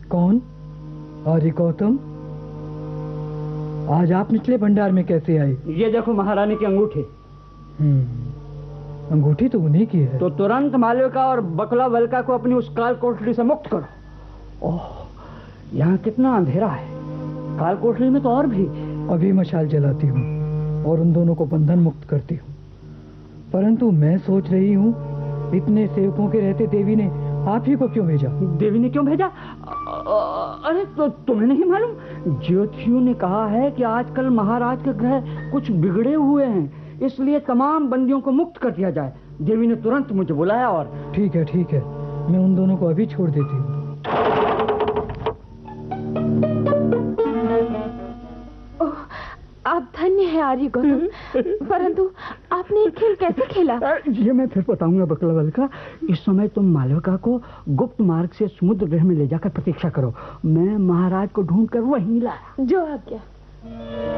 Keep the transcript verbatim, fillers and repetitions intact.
कौन? आर्य गौतम, आज आप निचले भंडार में कैसे आए? ये देखो महारानी की अंगूठी। हम्म, अंगूठी तो उन्हीं की है। तो तुरंत मालविका और बकुला वल्का को अपनी उस काल कोठरी से मुक्त करो। ओह, यहाँ कितना अंधेरा है। काल कोठरी में तो और भी। अभी मशाल जलाती हूँ और उन दोनों को बंधन मुक्त करती हूँ। परंतु मैं सोच रही हूँ, इतने सेवकों के रहते देवी ने आप ही को क्यों भेजा? देवी ने क्यों भेजा? अरे तो तुम्हें नहीं मालूम? ज्योतिषियों ने कहा है कि आजकल महाराज के ग्रह कुछ बिगड़े हुए हैं, इसलिए तमाम बंदियों को मुक्त कर दिया जाए। देवी ने तुरंत मुझे बुलाया। और ठीक है ठीक है, मैं उन दोनों को अभी छोड़ देती हूँ। आप धन्य है आर्य गौतम, परंतु आपने ये खेल कैसे खेला? ये मैं फिर बताऊंगा बकुला वल्का। इस समय तुम मालविका को गुप्त मार्ग से समुद्र गृह में ले जाकर प्रतीक्षा करो। मैं महाराज को ढूंढकर वहीं लाया। जो आज्ञा।